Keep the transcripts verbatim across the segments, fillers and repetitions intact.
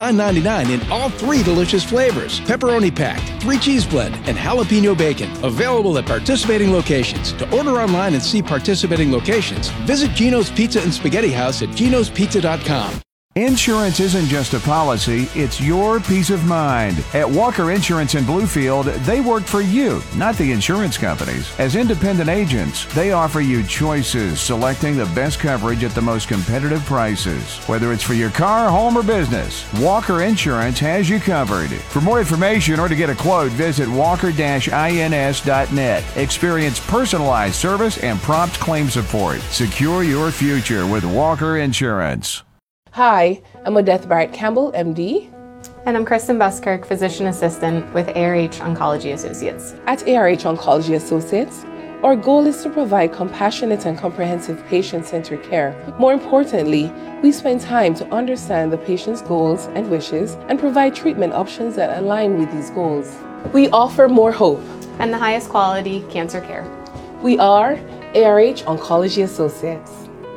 nine ninety-nine in all three delicious flavors. Pepperoni packed, three cheese blend, and jalapeno bacon. Available at participating locations. To order online and see participating locations, visit Gino's Pizza and Spaghetti House at ginos pizza dot com. Insurance isn't just a policy, it's your peace of mind. At Walker Insurance in Bluefield, they work for you, not the insurance companies. As independent agents, they offer you choices, selecting the best coverage at the most competitive prices. Whether it's for your car, home, or business, Walker Insurance has you covered. For more information or to get a quote, visit walker dash ins dot net. Experience personalized service and prompt claim support. Secure your future with Walker Insurance. Hi, I'm Odette Barrett Campbell, M D. And I'm Kristen Buskirk, Physician Assistant with A R H Oncology Associates. At A R H Oncology Associates, our goal is to provide compassionate and comprehensive patient-centered care. More importantly, we spend time to understand the patient's goals and wishes and provide treatment options that align with these goals. We offer more hope and the highest quality cancer care. We are A R H Oncology Associates.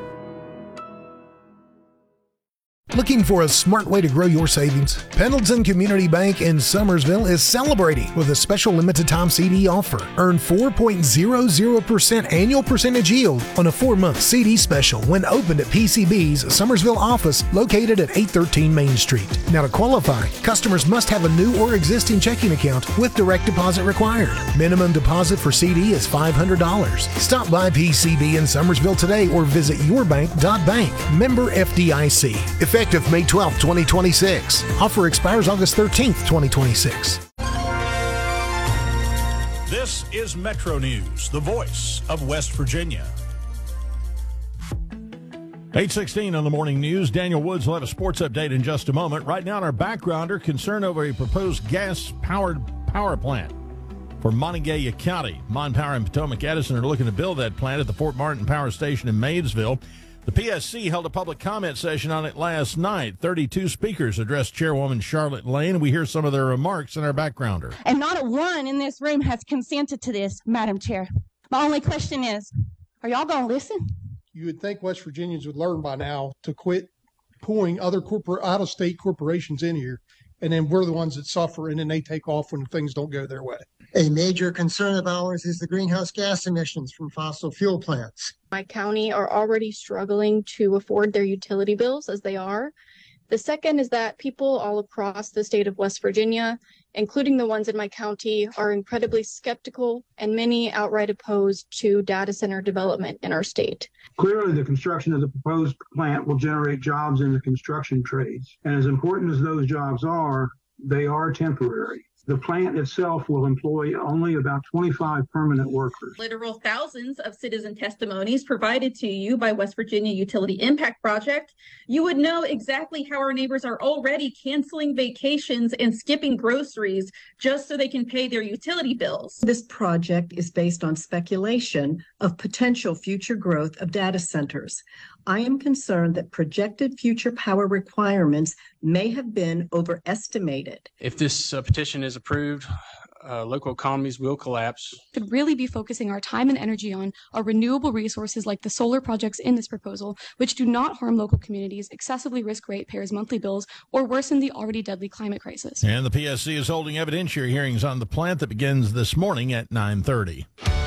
Looking for a smart way to grow your savings? Pendleton Community Bank in Summersville is celebrating with a special limited time C D offer. Earn four point zero zero percent annual percentage yield on a four-month C D special when opened at P C B's Summersville office located at eight thirteen Main Street. Now to qualify, customers must have a new or existing checking account with direct deposit required. Minimum deposit for C D is five hundred dollars. Stop by P C B in Summersville today or visit your bank dot bank. Member F D I C. Effective May twelfth, twenty twenty-six. Offer expires August thirteenth, twenty twenty-six. This is Metro News, the voice of West Virginia. eight sixteen on the morning news. Daniel Woods will have a sports update in just a moment. Right now, in our backgrounder, concern over a proposed gas-powered power plant for Montague County. Mon Power and Potomac Edison are looking to build that plant at the Fort Martin Power Station in Maysville. The P S C held a public comment session on it last night. thirty-two speakers addressed Chairwoman Charlotte Lane. We hear some of their remarks in our backgrounder. And not a one in this room has consented to this, Madam Chair. My only question is, are y'all going to listen? You would think West Virginians would learn by now to quit pulling other corporate out-of-state corporations in here, and then we're the ones that suffer, and then they take off when things don't go their way. A major concern of ours is the greenhouse gas emissions from fossil fuel plants. My county are already struggling to afford their utility bills as they are. The second is that people all across the state of West Virginia, including the ones in my county, are incredibly skeptical and many outright opposed to data center development in our state. Clearly, the construction of the proposed plant will generate jobs in the construction trades. And as important as those jobs are, they are temporary. The plant itself will employ only about twenty-five permanent workers. Literal thousands of citizen testimonies provided to you by West Virginia Utility Impact Project. You would know exactly how our neighbors are already canceling vacations and skipping groceries just so they can pay their utility bills. This project is based on speculation of potential future growth of data centers. I am concerned that projected future power requirements may have been overestimated. If this uh, petition is approved, uh, local economies will collapse. Could really be focusing our time and energy on our renewable resources like the solar projects in this proposal, which do not harm local communities, excessively risk ratepayers' monthly bills, or worsen the already deadly climate crisis. And the P S C is holding evidentiary hearings on the plant that begins this morning at nine thirty.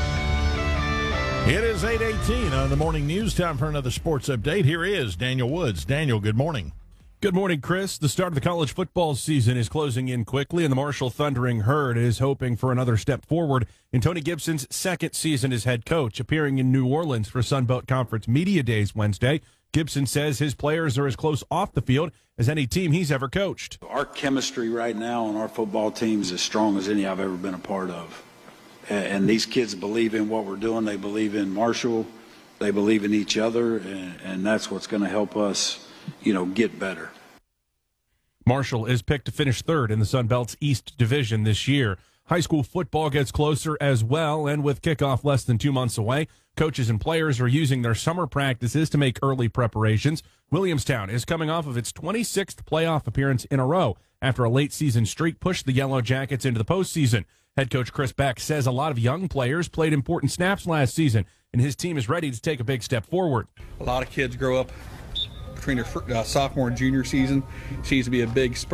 It is eight eighteen on the morning news. Time for another sports update. Here is Daniel Woods. Daniel, good morning. Good morning, Chris. The start of the college football season is closing in quickly, and the Marshall Thundering Herd is hoping for another step forward in Tony Gibson's second season as head coach. Appearing in New Orleans for Sunbelt Conference Media Days Wednesday, Gibson says his players are as close off the field as any team he's ever coached. Our chemistry right now on our football team is as strong as any I've ever been a part of. And these kids believe in what we're doing. They believe in Marshall. They believe in each other, and, and that's what's going to help us, you know, get better. Marshall is picked to finish third in the Sun Belt's East Division this year. High school football gets closer as well, and with kickoff less than two months away, coaches and players are using their summer practices to make early preparations. Williamstown is coming off of its twenty-sixth playoff appearance in a row after a late-season streak pushed the Yellow Jackets into the postseason. Head coach Chris Beck says a lot of young players played important snaps last season, and his team is ready to take a big step forward. A lot of kids grow up between their uh, sophomore and junior season. Seems to be a big spurt